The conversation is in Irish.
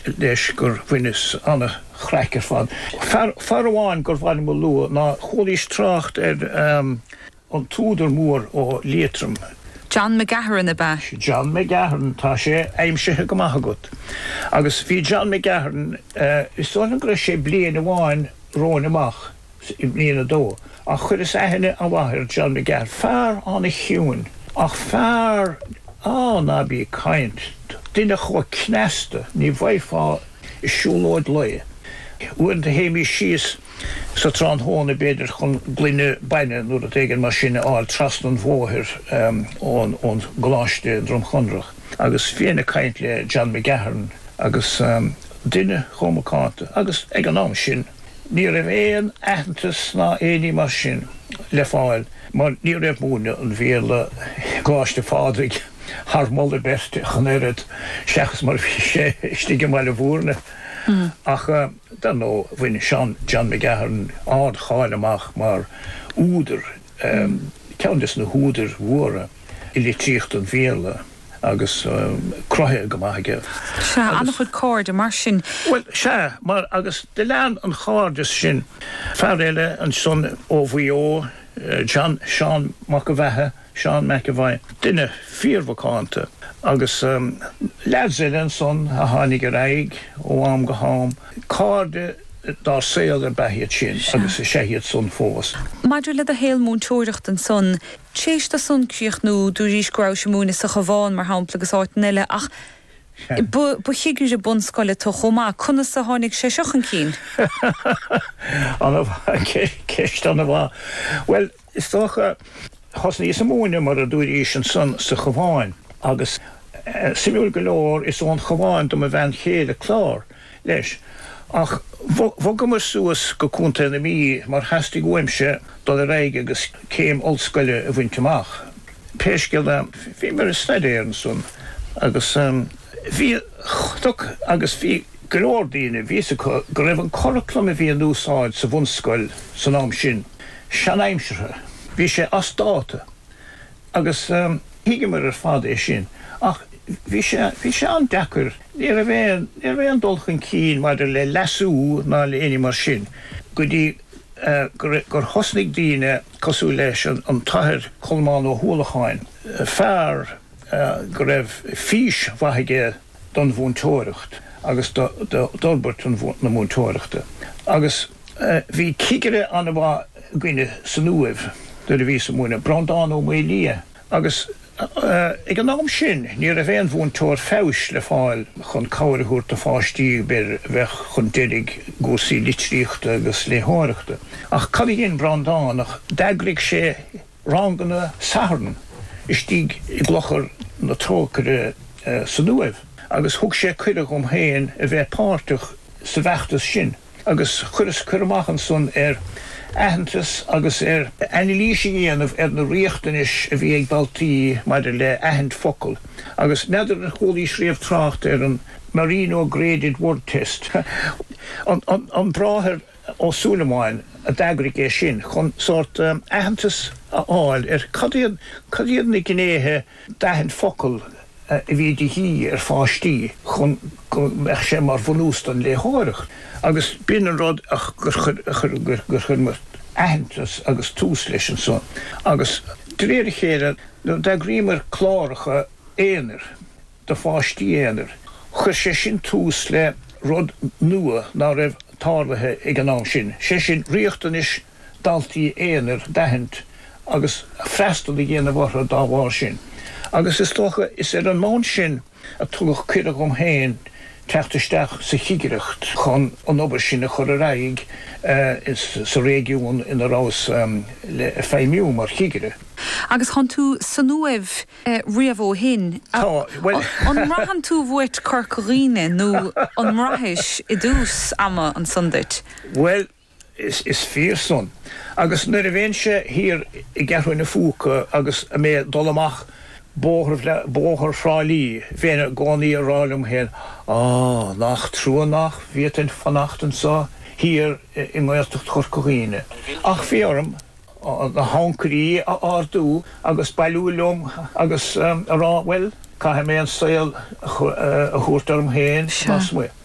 leis gur bhuinis anna chreicear fan. Farháin gur bhain mo lua ná cholís trácht an túdar mór ó Leitrim. John McGahern ba. John McGahern tá sé aimsithe go maith agat. Agus bhí John McGahern is sonan gur sé bliana amháin rón amach i bliana dó. Ach chuir is aithne an bhathir John McGahern fear anna hiún. Ach fear ná bí caint. Duine chu cneasta ní bhaithá is siúlóid le. Uair de héimi síos sa trán hóna beidir chun glíine baine nuair a dtéigean mar sinne áil trast an bmhóthir ón gláiste dromchondrach. Agus bhíonna caint le John McGahern agus duine chomacánta. Agus ag an am sin, ní raibh éon aitheantas ná éanaí mar sin le fáil, mar ní raibh múna an bhéal gláiste fádraigh har molle beste generet sechs maar stieke mal voerne ach dan no win John McGahern aard gailemach maar oeder kan dus een hoeder woorden illichicht en vele agus krohe gemaak an goed koord mar sin well maar agus de laan an gaardes sin farelle en son OVO Sean McAvoy dinne vier vakante agus ledzin son a hannig reig ó am geham cardde daar seelder behiet sin agus séhiet son fós. Maidir le a héil mún toirecht an son séiste son críoch nó dúrís grause múna sa chaháin mar háplagus áitnile ach bu chigur a bunscoile to chomá chuna sa hánig sé seochan cín. Ceist an bhá. Well, is tócha hosna is amóine mar a dúrís an son sa chaháin agus simúil go leor is ón chaháin dom a bhean chéad a chlár leis. Ach, bhog mar suas go cúnta na mí mar hastig goimse do a reig agus céim olscoile a bhainteach. Péisgil bhí mar a snedéir an son agus bhí agus bhí golódíine bhí go raibh an coraclam a bhí an úsáid sa bhunscoil san am sin sean aimsirthe. Bhí sé as dáta agus hiige mar ar fad é sin ach bhí sé an dechar ní a bheith an dulchan cín mar le lesú ná le éine mar sin go dtí gur hosnig díine cosú leis an tathir colmán ó thualacháin fearr go raibh fís bhaige don bhúntóireacht agus d'Albert na múntóireachta. Agus bhí cigire an bha gine san nuamh de ví sa múna brandán ó mé lia. Agus ag an am sin, ní a bhéan bhúntóir fés le fáil chun cabharthúirt a fáistí ber bheith chun dédig gúsaí litríochta agus léthireachta. Ach cad gén brandán ach d'eagraigh sé ranganna saharn istíg I glochar na trócare sa nuamh. Agus thug sé cuireadh héin a bheith páirteach sa bheachtas sin. Agus churas chuirmachchan son aitheantas agus anilíise dhéanamh na riachtanis a bhí ag baltaí maidir le aitheant focail. Agus neidir an cholí sríomh trácht an Marino Graded Word Test. An bráthir ó Súlamáin a d'eagraigh é sin chun sort aitheantas a áil cadiad na gnéthe d'aitheant focail a bhí de hí fáistí chun meach sé mar bhunúst an léthireacht. Agus bin an rud ach gur chur aitheantas agus tús leis an son. Agus dréir chéad d'agríomar chláiricha éanair de fáistí éanair. Chur sé sin tús le rud nua ná raibh táirthe ag an am sin. Sé sin riachtanis daltaí éanair d'aitheant agus freistal i dhéanamh bhartha dá bhár sin. Agus is tócha is an mán sin a tugadh cuireadh héin teachtasteach sa chigireacht chun an obair sin a chur a raig is sa régiún in a rás le féimiú mar chigire. Agus chun tú san nuamh riamh ó hin. An rahan tú bhuairt Corcaríne nó an mraithis I dús ama an sundait? Well, is fíor son. Agus nuair a bhéonn sé hir I gcearthain na fúca agus a mé dul amach bóthar fráilí bhéna gánaí a ráilm héin nach trúnach bhíotain fannacht an sa hir I maiastocht Corcaríne. Ach fiorm na hancarí a ardú agus bailúlum agus a rá well, caithe mé an saoil a chuairtarm héin nas mu.